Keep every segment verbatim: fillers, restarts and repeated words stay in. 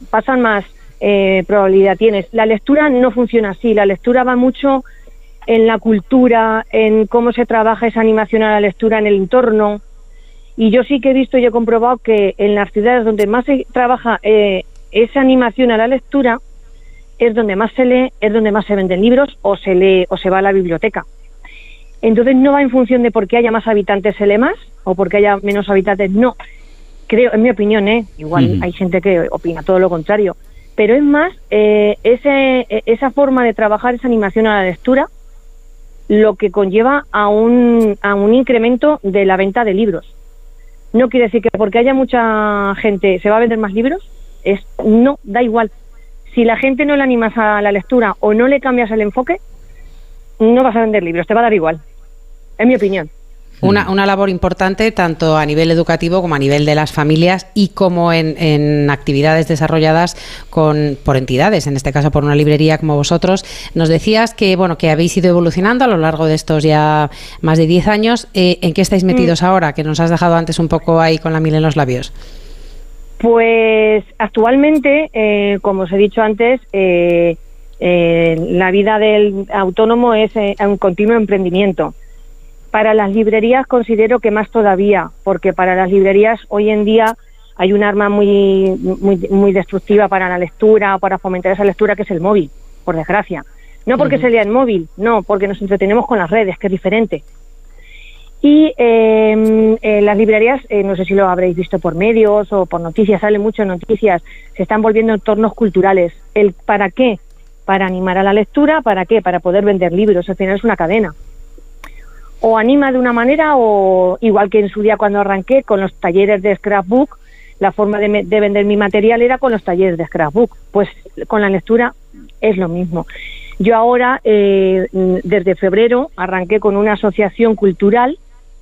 pasan más eh, probabilidad tienes. La lectura no funciona así, la lectura va mucho en la cultura, en cómo se trabaja esa animación a la lectura en el entorno, y yo sí que he visto y he comprobado que en las ciudades donde más se trabaja eh, esa animación a la lectura es donde más se lee, es donde más se venden libros o se lee o se va a la biblioteca. Entonces no va en función de porque haya más habitantes se lee más o porque haya menos habitantes, no. Creo, en mi opinión, ¿eh? igual uh-huh. hay gente que opina todo lo contrario, pero es más eh, ese, esa forma de trabajar esa animación a la lectura lo que conlleva a un, a un incremento de la venta de libros. No quiere decir que porque haya mucha gente se va a vender más libros, es no, da igual. Si la gente no le animas a la lectura o no le cambias el enfoque, no vas a vender libros, te va a dar igual, en mi opinión. Una, una labor importante tanto a nivel educativo como a nivel de las familias y como en, en actividades desarrolladas con, por entidades, en este caso por una librería como vosotros. Nos decías que bueno que habéis ido evolucionando a lo largo de estos ya más de diez años. Eh, ¿En qué estáis metidos mm. ahora? Que nos has dejado antes un poco ahí con la miel en los labios. Pues actualmente, eh, como os he dicho antes, eh, eh, la vida del autónomo es eh, un continuo emprendimiento. Para las librerías considero que más todavía, porque para las librerías hoy en día hay un arma muy, muy, muy destructiva para la lectura, para fomentar esa lectura, que es el móvil, por desgracia. No porque uh-huh. se lea en móvil, no, porque nos entretenemos con las redes, que es diferente. Y eh, eh, las librerías, eh, no sé si lo habréis visto por medios o por noticias, salen muchas noticias, se están volviendo entornos culturales. ¿El para qué? Para animar a la lectura, ¿para qué? Para poder vender libros, al final es una cadena. O anima de una manera, o igual que en su día cuando arranqué con los talleres de scrapbook, la forma de, me, de vender mi material era con los talleres de scrapbook. Pues con la lectura es lo mismo. Yo ahora, eh, desde febrero, arranqué con una asociación cultural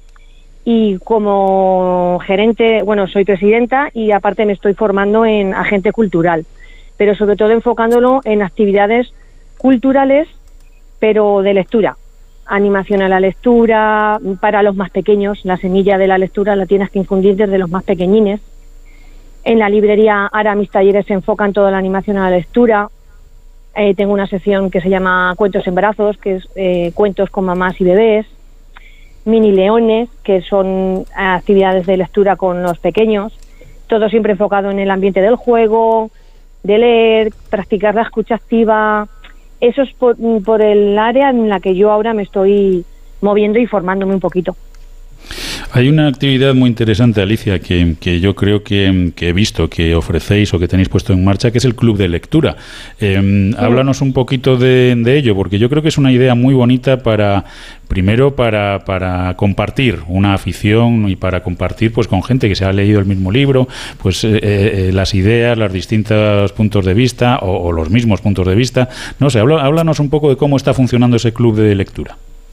y como gerente, bueno, soy presidenta y aparte me estoy formando en agente cultural, pero sobre todo enfocándolo en actividades culturales, pero de lectura. Animación a la lectura, para los más pequeños, la semilla de la lectura la tienes que infundir desde los más pequeñines. En la librería ahora mis talleres se enfocan toda la animación a la lectura. Eh, tengo una sección que se llama Cuentos en Brazos, que es eh, cuentos con mamás y bebés. Mini leones, que son actividades de lectura con los pequeños. Todo siempre enfocado en el ambiente del juego, de leer, practicar la escucha activa. Eso es por, por el área en la que yo ahora me estoy moviendo y formándome un poquito. Hay una actividad muy interesante, Alicia, que, que yo creo que, que he visto que ofrecéis o que tenéis puesto en marcha, que es el Club de Lectura. Eh, sí. Háblanos un poquito de, de ello, porque yo creo que es una idea muy bonita para, primero, para, para compartir una afición y para compartir pues con gente que se ha leído el mismo libro, pues eh, eh, las ideas, los distintos puntos de vista o, o los mismos puntos de vista. No sé, habla, háblanos un poco de cómo está funcionando ese Club de Lectura.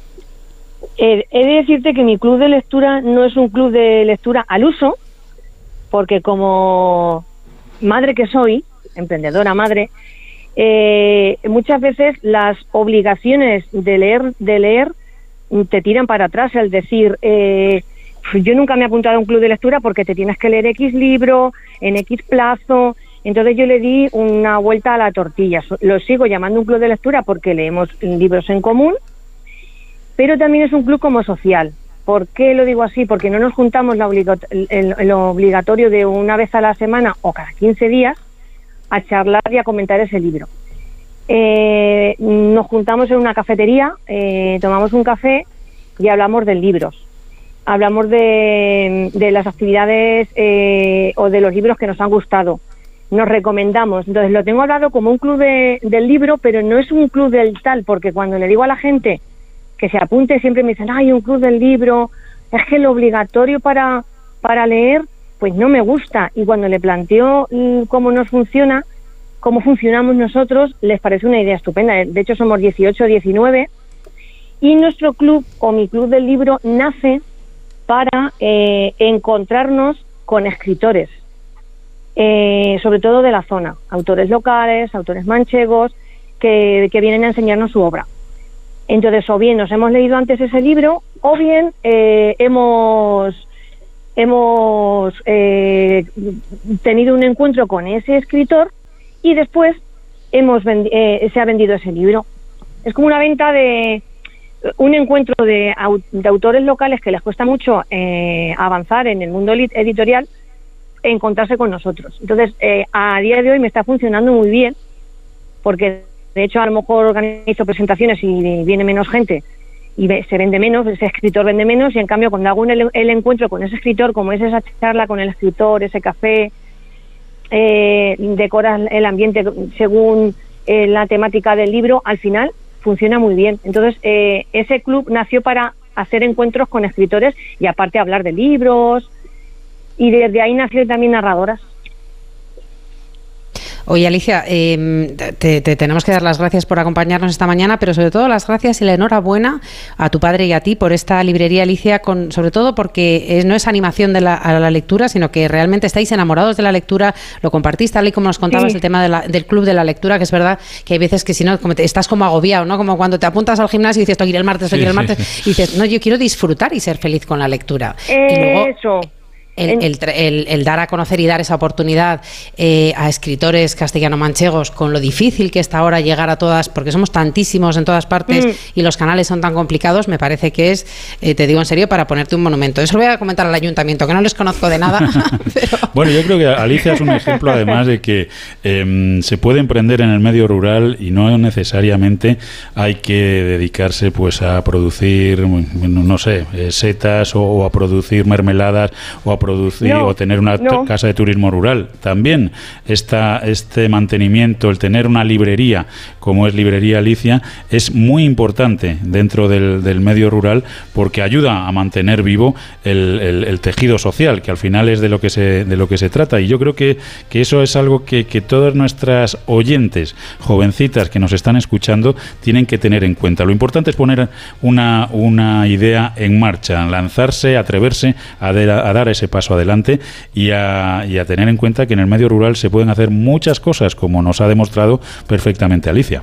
Eh, he de decirte que mi club de lectura no es un club de lectura al uso, porque como madre que soy, emprendedora madre, eh, muchas veces las obligaciones de leer, de leer te tiran para atrás, es decir, eh, yo nunca me he apuntado a un club de lectura porque te tienes que leer X libro, en X plazo. Entonces yo le di una vuelta a la tortilla. Lo sigo llamando un club de lectura porque leemos libros en común, pero también es un club como social. ¿Por qué lo digo así? Porque no nos juntamos la obligato- el, el obligatorio de una vez a la semana o cada quince días a charlar y a comentar ese libro. Eh, nos juntamos en una cafetería, eh, tomamos un café y hablamos de libros. Hablamos de, de las actividades eh, o de los libros que nos han gustado. Nos recomendamos. Entonces lo tengo hablado como un club de, del libro, pero no es un club del tal, porque cuando le digo a la gente que se apunte, siempre me dicen, ay, un club del libro, es que lo obligatorio para, para leer, pues no me gusta. Y cuando le planteo mmm, cómo nos funciona, cómo funcionamos nosotros, les parece una idea estupenda. De hecho, somos dieciocho, diecinueve, y nuestro club, o mi club del libro, nace para eh, encontrarnos con escritores, eh, sobre todo de la zona, autores locales, autores manchegos, que, que vienen a enseñarnos su obra. Entonces, o bien nos hemos leído antes ese libro, o bien eh, hemos hemos eh, tenido un encuentro con ese escritor y después hemos vendi- eh, se ha vendido ese libro. Es como una venta de un encuentro de, au- de autores locales que les cuesta mucho eh, avanzar en el mundo editorial, encontrarse con nosotros. Entonces, eh, a día de hoy me está funcionando muy bien, porque de hecho a lo mejor organizo presentaciones y viene menos gente y ve, se vende menos, ese escritor vende menos, y en cambio cuando hago el, el encuentro con ese escritor, como es esa charla con el escritor, ese café, eh, decoras el ambiente según eh, la temática del libro, al final funciona muy bien. Entonces, eh, ese club nació para hacer encuentros con escritores y aparte hablar de libros, y desde ahí nació también narradoras. Oye, Alicia, eh, te, te tenemos que dar las gracias por acompañarnos esta mañana, pero sobre todo las gracias y la enhorabuena a tu padre y a ti por esta librería, Alicia, con, sobre todo porque es, no es animación de la, a la lectura, sino que realmente estáis enamorados de la lectura, lo compartís tal y como nos contabas, sí. El tema de la, del club de la lectura, que es verdad que hay veces que si no, como te, estás como agobiado, ¿no? Como cuando te apuntas al gimnasio y dices, tengo que ir el martes, tengo que ir el martes, sí, sí. Y dices, no, yo quiero disfrutar y ser feliz con la lectura. Eso. Y luego, El, el, el, el dar a conocer y dar esa oportunidad eh, a escritores castellano-manchegos, con lo difícil que está ahora llegar a todas, porque somos tantísimos en todas partes mm. y los canales son tan complicados, me parece que es, eh, te digo en serio, para ponerte un monumento. Eso lo voy a comentar al ayuntamiento, que no les conozco de nada. Pero... Bueno, yo creo que Alicia es un ejemplo además de que eh, se puede emprender en el medio rural y no necesariamente hay que dedicarse pues a producir, no sé, eh, setas o, o a producir mermeladas o a producir no, o tener una no. casa de turismo rural. También esta, este mantenimiento, el tener una librería como es Librería Alicia, es muy importante dentro del, del medio rural, porque ayuda a mantener vivo el, el, el tejido social, que al final es de lo que se, de lo que se trata. Y yo creo que, que eso es algo que, que todas nuestras oyentes, jovencitas que nos están escuchando, tienen que tener en cuenta. Lo importante es poner una, una idea en marcha, lanzarse, atreverse a, de, a dar ese paso adelante y a, y a tener en cuenta que en el medio rural se pueden hacer muchas cosas, como nos ha demostrado perfectamente Alicia.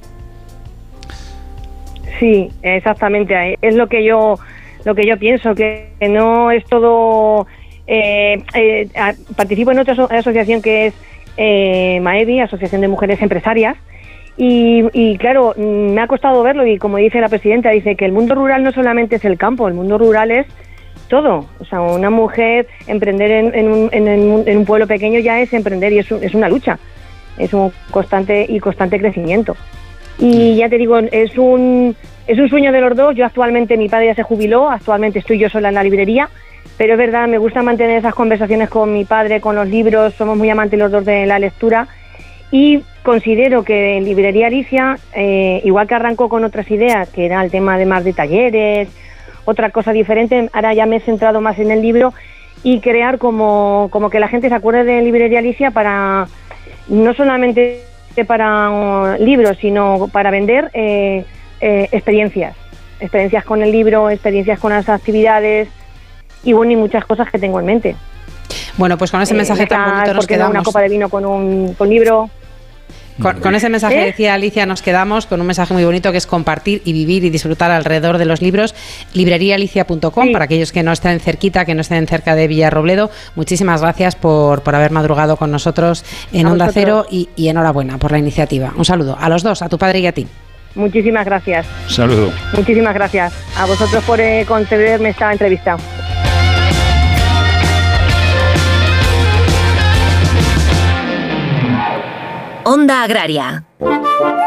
Sí, exactamente. Es lo que yo lo que yo pienso, que no es todo. Eh, eh, participo en otra asociación que es eh, Maevi, Asociación de Mujeres Empresarias, y, y claro, me ha costado verlo, y como dice la presidenta, dice que el mundo rural no solamente es el campo, el mundo rural es todo. O sea, una mujer emprender en, en, un, en, en un pueblo pequeño ya es emprender, y es, un, es una lucha, es un constante y constante crecimiento. Y ya te digo, es un es un sueño de los dos. Yo actualmente, mi padre ya se jubiló, actualmente estoy yo sola en la librería, pero es verdad, me gusta mantener esas conversaciones con mi padre, con los libros, somos muy amantes los dos de la lectura, y considero que en Librería Alicia, eh, igual que arrancó con otras ideas, que era el tema de más de talleres, otra cosa diferente, ahora ya me he centrado más en el libro, y crear como, como que la gente se acuerde de Librería Alicia para, no solamente para uh, libros, sino para vender eh, eh, experiencias, experiencias con el libro, experiencias con las actividades, y bueno, y muchas cosas que tengo en mente. Bueno, pues con ese mensaje eh, tan bonito nos quedamos. Una copa de vino con un con libro. Con, con ese mensaje, ¿Eh? decía Alicia, nos quedamos con un mensaje muy bonito, que es compartir y vivir y disfrutar alrededor de los libros. librería alicia punto com, sí. Para aquellos que no estén cerquita, que no estén cerca de Villarrobledo. Muchísimas gracias por, por haber madrugado con nosotros en a Onda vosotros. Cero, y, y enhorabuena por la iniciativa. Un saludo a los dos, a tu padre y a ti. Muchísimas gracias. Saludo. Muchísimas gracias a vosotros por eh, concederme esta entrevista. Onda Agraria.